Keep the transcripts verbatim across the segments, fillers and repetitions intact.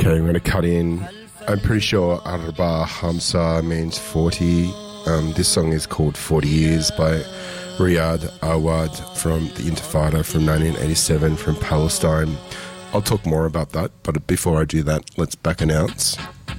Okay, I'm going to cut in. I'm pretty sure Arba Hamsa means forty. Um, this song is called forty years by Riyad Awad from the Intifada from nineteen eighty-seven from Palestine. I'll talk more about that, but before I do that, let's back announce.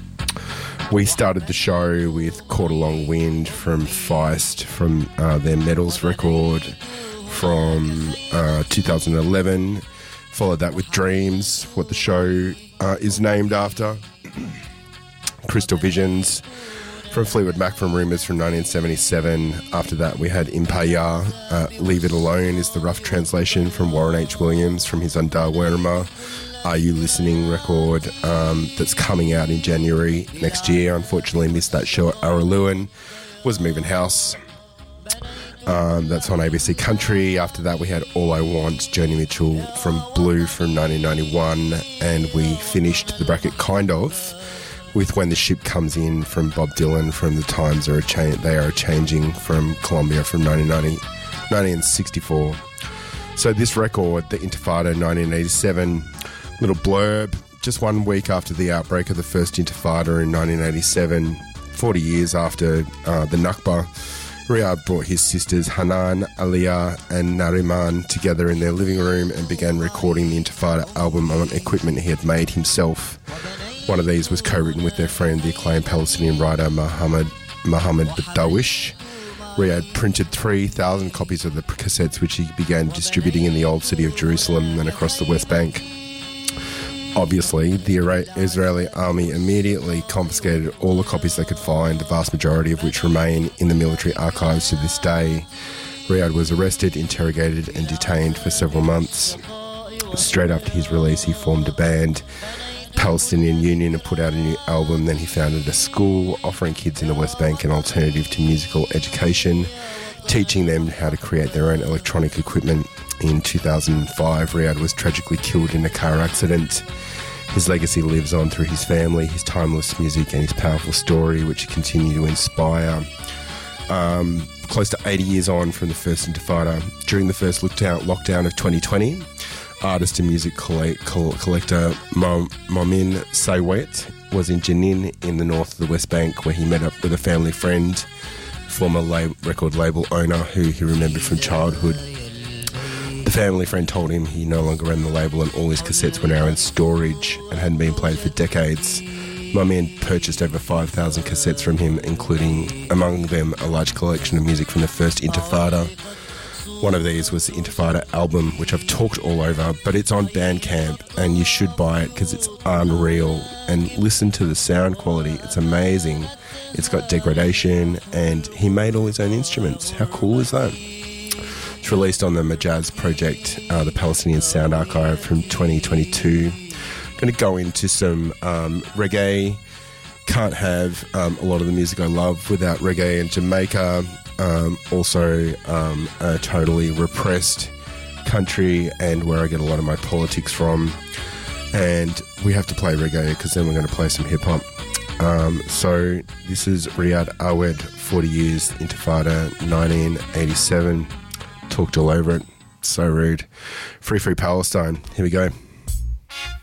We started the show with Caught Along Wind from Feist from uh, their Medals record from uh, two thousand eleven. Followed that with Dreams, what the show uh, is named after. Crystal Visions from Fleetwood Mac from Rumours from nineteen seventy-seven. After that we had Impaya. Uh, Leave It Alone is the rough translation from Warren H. Williams from his Undar Werma Are You Listening record um, that's coming out in January next year. Unfortunately missed that show at Araluen. Was Moving House. Um, that's on A B C Country. After that we had All I Want, Joni Mitchell from Blue from nineteen ninety-one, and we finished the bracket kind of with When the Ship Comes In from Bob Dylan from The Times Are a Cha- They Are Changing from Columbia from nineteen sixty-four. So this record, The Intifada nineteen eighty-seven, little blurb, just one week after the outbreak of the first Intifada in nineteen eighty-seven, forty years after uh, the Nakba, Riyad brought his sisters Hanan, Aliyah and Nariman together in their living room and began recording the Intifada album on equipment he had made himself. One of these was co-written with their friend, the acclaimed Palestinian writer Muhammad, Muhammad Badawish. Riyad printed three thousand copies of the cassettes, which he began distributing in the old city of Jerusalem and across the West Bank. Obviously, the Israeli army immediately confiscated all the copies they could find, the vast majority of which remain in the military archives to this day. Riyad was arrested, interrogated and detained for several months. Straight after his release, he formed a band, Palestinian Union, and put out a new album. Then he founded a school offering kids in the West Bank an alternative to musical education, teaching them how to create their own electronic equipment. In two thousand five, Riyad was tragically killed in a car accident. His legacy lives on through his family, his timeless music and his powerful story, which continue to inspire. Um, close to eighty years on from the first Intifada, during the first lockdown, lockdown of twenty twenty, artist and music collect, collector Momin Saywet was in Jenin in the north of the West Bank, where he met up with a family friend, former lab, record label owner who he remembered from childhood. The family friend told him he no longer ran the label and all his cassettes were now in storage and hadn't been played for decades. Momin purchased over five thousand cassettes from him, including among them a large collection of music from the first Intifada. One of these was the Intifada album, which I've talked all over, but it's on Bandcamp and you should buy it because it's unreal. And listen to the sound quality, it's amazing. It's got degradation and he made all his own instruments. How cool is that? It's released on the Majaz project, uh, the Palestinian Sound Archive from twenty twenty-two. Going to go into some um, reggae. Can't have um, a lot of the music I love without reggae in Jamaica. Um, also um, a totally repressed country and where I get a lot of my politics from. And we have to play reggae because then we're going to play some hip-hop. Um, so this is Riyad Awad, forty years, Intifada, nineteen eighty-seven. Talked all over it. So rude. Free, free Palestine. Here we go.